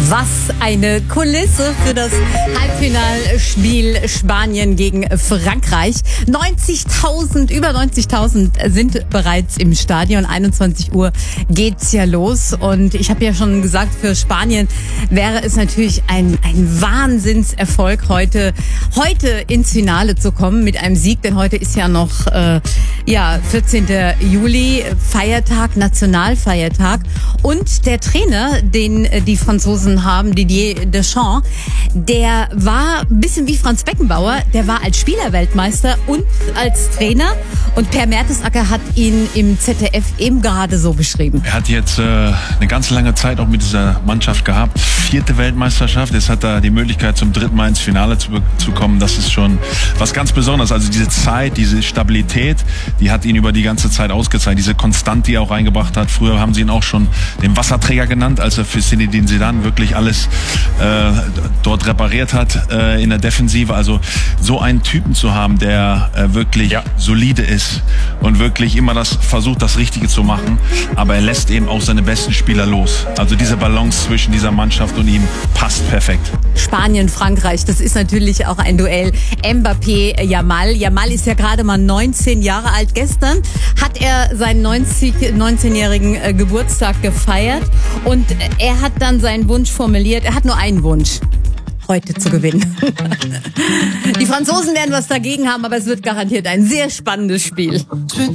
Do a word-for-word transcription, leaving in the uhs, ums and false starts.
Was eine Kulisse für das Halbfinalspiel Spanien gegen Frankreich. neunzigtausend, über neunzigtausend sind bereits im Stadion. einundzwanzig Uhr geht's ja los. Und ich habe ja schon gesagt, für Spanien wäre es natürlich ein, ein Wahnsinnserfolg, heute, heute ins Finale zu kommen mit einem Sieg. Denn heute ist ja noch äh, ja, vierzehnten Juli, Feiertag, Nationalfeiertag. Und der Trainer, den die Franzosen haben, Didier Deschamps, der war ein bisschen wie Franz Beckenbauer, der war als Spieler Weltmeister und als Trainer. Und Per Mertesacker hat ihn im Z D F eben gerade so beschrieben. Er hat jetzt äh, eine ganz lange Zeit auch mit dieser Mannschaft gehabt. Vierte Weltmeisterschaft. Jetzt hat er die Möglichkeit, zum dritten Mal ins Finale zu, zu kommen. Das ist schon was ganz Besonderes. Also diese Zeit, diese Stabilität, die hat ihn über die ganze Zeit ausgezeichnet. Diese Konstanz, die er auch reingebracht hat. Früher haben sie ihn auch schon den Wasserträger genannt, als er für Zinedine Zidane wirklich alles äh, dort repariert hat äh, in der Defensive. Also so einen Typen zu haben, der äh, wirklich ja. solide ist und wirklich immer das versucht, das Richtige zu machen, aber er lässt eben auch seine besten Spieler los. Also diese Balance zwischen dieser Mannschaft und ihm passt perfekt. Spanien, Frankreich, das ist natürlich auch ein Duell. Mbappé, Yamal. Yamal ist ja gerade mal neunzehn Jahre alt. Gestern hat er seinen neunzehnjährigen Geburtstag gefeiert und er hat dann seinen Wunsch formuliert. Er hat nur einen Wunsch: heute zu gewinnen. Die Franzosen werden was dagegen haben, aber es wird garantiert ein sehr spannendes Spiel.